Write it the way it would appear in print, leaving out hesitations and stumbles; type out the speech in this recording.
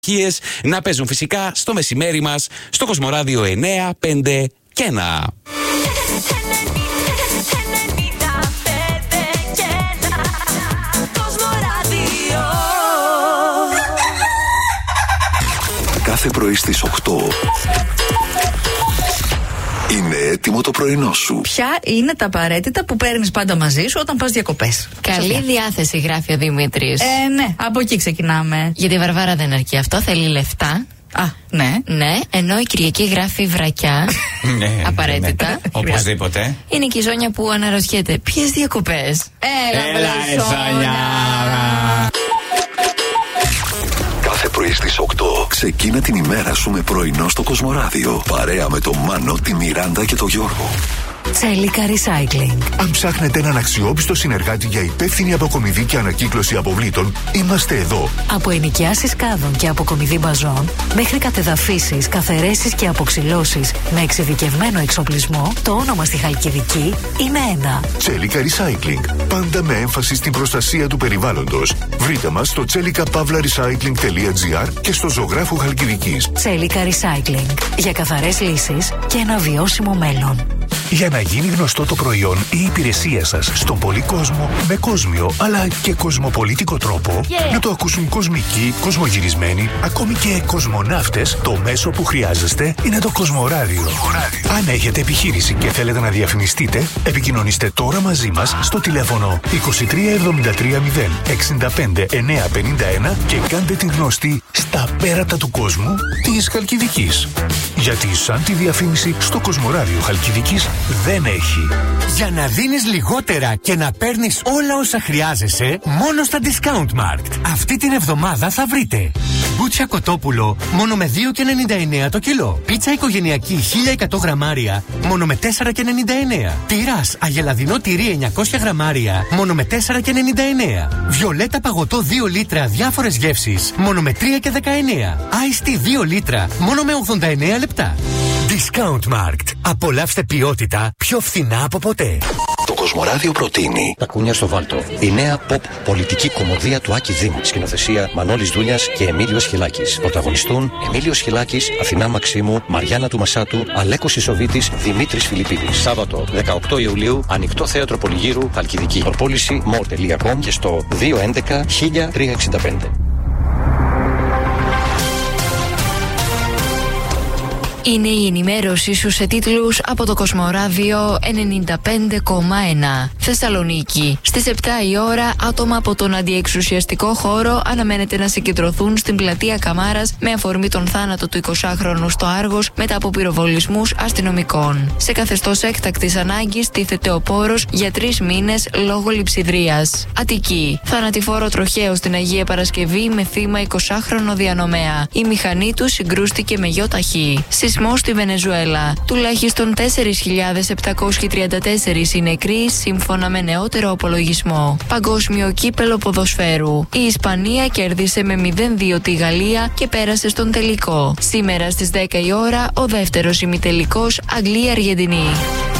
να παίζουν φυσικά στο μεσημέρι μας στο Κοσμοράδιο 9, 5 και 1. Κάθε πρωί στις 8 είναι έτοιμο το πρωινό σου. Ποια είναι τα απαραίτητα που παίρνεις πάντα μαζί σου όταν πας διακοπές? Καλή διάθεση, γράφει ο Δημήτρης. Ναι, από εκεί ξεκινάμε. Γιατί η Βαρβάρα δεν αρκεί αυτό, θέλει λεφτά. Α, ναι. Ναι, ενώ η Κυριακή γράφει βρακιά. Ναι, απαραίτητα. ναι. Οπωσδήποτε. Είναι και η Ζώνια που αναρωτιέται ποιες διακοπές. Έλα, Ζώνια. Κάθε πρωί στις 8 ξεκίνα την ημέρα σου με πρωινό στο Κοσμοράδιο. Παρέα με τον Μάνο, τη Μιράντα και τον Γιώργο. Τσέλικα Recycling. Αν ψάχνετε έναν αξιόπιστο συνεργάτη για υπεύθυνη αποκομιδή και ανακύκλωση αποβλήτων, είμαστε εδώ. Από ενοικιάσεις κάδων και αποκομιδή μπαζών, μέχρι κατεδαφίσεις, καθαιρέσεις και αποξυλώσεις με εξειδικευμένο εξοπλισμό, το όνομα στη Χαλκιδική είναι ένα. Τσέλικα Recycling. Πάντα με έμφαση στην προστασία του περιβάλλοντος. Βρείτε μας στο chellicapavlarecycling.gr και στο Ζωγράφου Χαλκιδικής. Τσέλικα Recycling. Για καθαρές λύσεις και ένα βιώσιμο μέλλον. Για να γίνει γνωστό το προϊόν ή η υπηρεσία σας στον πολύ κόσμο, με κόσμιο αλλά και κοσμοπολίτικο τρόπο, να το ακούσουν κοσμικοί, κοσμογυρισμένοι, ακόμη και κοσμοναύτες, το μέσο που χρειάζεστε είναι το Κοσμοράδιο. Αν έχετε επιχείρηση και θέλετε να διαφημιστείτε, επικοινωνήστε τώρα μαζί μας στο τηλέφωνο 23 73 0 65 951 και κάντε την γνωστή στα πέρατα του κόσμου της Χαλκιδικής. Γιατί σαν τη διαφήμιση στο Κοσμοράδιο Χαλκιδικής δεν έχει. Για να δίνεις λιγότερα και να παίρνεις όλα όσα χρειάζεσαι, μόνο στα Discount Markt. Αυτή την εβδομάδα θα βρείτε μπούτσια κοτόπουλο μόνο με 2,99 το κιλό. Πίτσα οικογενειακή 1100 γραμμάρια μόνο με 4,99. Τυράς αγελαδινό τυρί 900 γραμμάρια μόνο με 4,99. Βιολέτα παγωτό 2 λίτρα διάφορες γεύσεις μόνο με 3,19. Άιστη 2 λίτρα μόνο με 89 λεπτά. Discount Markt. Απολαύστε ποιότητα πιο φθηνά από ποτέ. Το Κοσμοράδιο προτείνει Τα Κούνια στο Βάλτο. Η νέα pop πολιτική κομμωδία του Άκη Δήμου. Σκηνοθεσία Μανώλης Δούλιας και Εμίλιος Χιλάκης. Πρωταγωνιστούν Εμίλιος Χιλάκης, Αθηνά Μαξίμου, Μαριάννα του Μασάτου, Αλέκος Ισοβίτης, Δημήτρης Φιλιππίδης. Σάββατο 18 Ιουλίου, Ανοιχτό Θέατρο Πολυγύρου, Χαλκιδική. Προπόληση more.com και στο 211 1365. Είναι η ενημέρωσή σου σε τίτλους από το Κοσμοράδιο 95,1. Θεσσαλονίκη. Στις 7 η ώρα, άτομα από τον αντιεξουσιαστικό χώρο αναμένεται να συγκεντρωθούν στην πλατεία Καμάρας με αφορμή τον θάνατο του 20χρονου στο Άργος μετά από πυροβολισμούς αστυνομικών. Σε καθεστώς έκτακτης ανάγκης τίθεται ο πόρος για 3 μήνες λόγω λειψιδρίας. Αττική. Θανατηφόρο τροχαίο στην Αγία Παρασκευή με θύμα 20χρονο διανομέα. Η μηχανή του συγκρούστηκε με γιοταχή. Σεισμό στη Βενεζουέλα. Τουλάχιστον 4.734 οι νεκροί σύμφωνα με νεότερο απολογισμό. Παγκόσμιο κύπελο ποδοσφαίρου. Η Ισπανία κέρδισε με 0-2 τη Γαλλία και πέρασε στον τελικό. Σήμερα στις 10 η ώρα ο δεύτερος ημιτελικός Αγγλία-Αργεντινή.